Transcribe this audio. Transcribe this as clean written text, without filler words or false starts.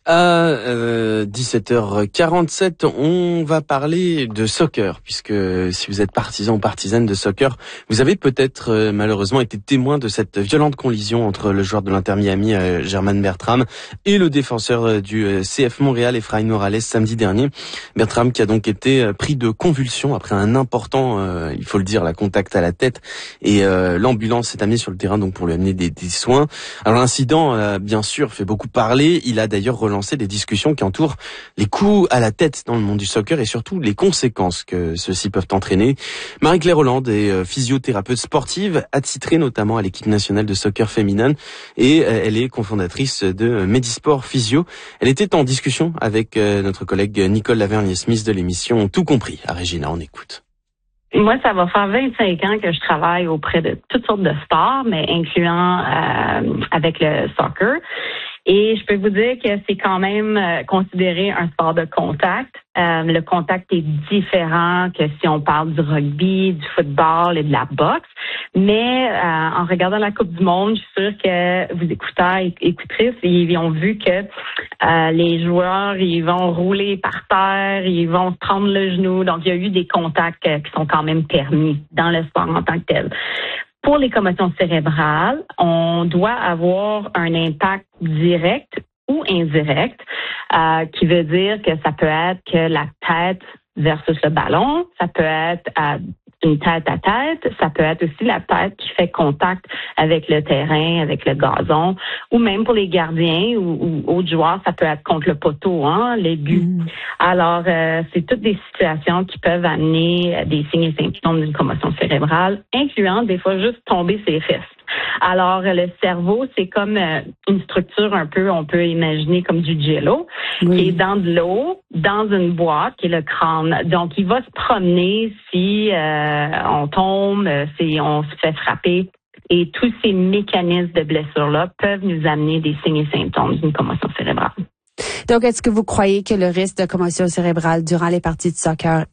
À 17h47, on va parler de soccer, puisque si vous êtes partisan ou partisane de soccer, vous avez peut-être malheureusement été témoin de cette violente collision entre le joueur de l'Inter Miami, Germain Bertram, et le défenseur du CF Montréal, Efrain Morales, samedi dernier. Bertram qui a donc été pris de convulsions après un important, il faut le dire, contact à la tête, et l'ambulance s'est amenée sur le terrain donc pour lui amener des soins. Alors l'incident, bien sûr, fait beaucoup parler. Il a d'ailleurs relancé des discussions qui entourent les coups à la tête dans le monde du soccer et surtout les conséquences que ceux-ci peuvent entraîner. Marie-Claire Hollande est physiothérapeute sportive, attitrée notamment à l'équipe nationale de soccer féminine, et elle est cofondatrice de Medisport Physio. Elle était en discussion avec notre collègue Nicole Lavergne-Smith de l'émission Tout compris. À Regina, on écoute. Moi, ça va faire 25 ans que je travaille auprès de toutes sortes de sports, mais incluant avec le soccer. Et je peux vous dire que c'est quand même considéré un sport de contact. Le contact est différent que si on parle du rugby, du football et de la boxe. Mais en regardant la Coupe du Monde, je suis sûre que vous écouterez, ils ont vu que les joueurs, ils vont rouler par terre, ils vont se prendre le genou. Donc, il y a eu des contacts qui sont quand même permis dans le sport en tant que tel. Pour les commotions cérébrales, on doit avoir un impact direct ou indirect, qui veut dire que ça peut être que la tête versus le ballon, ça peut être une tête à tête, ça peut être aussi la tête qui fait contact avec le terrain, avec le gazon, ou même pour les gardiens ou autres joueurs, ça peut être contre le poteau, les buts. Alors, c'est toutes des situations qui peuvent amener des signes et symptômes d'une commotion cérébrale, incluant des fois juste tomber ses fesses. Alors, le cerveau, c'est comme une structure un peu, on peut imaginer comme du jello, qui est dans de l'eau, dans une boîte, qui est le crâne. Donc, il va se promener si on tombe, si on se fait frapper. Et tous ces mécanismes de blessure-là peuvent nous amener des signes et symptômes d'une commotion cérébrale. Donc, est-ce que vous croyez que le risque de commotion cérébrale durant les parties de soccer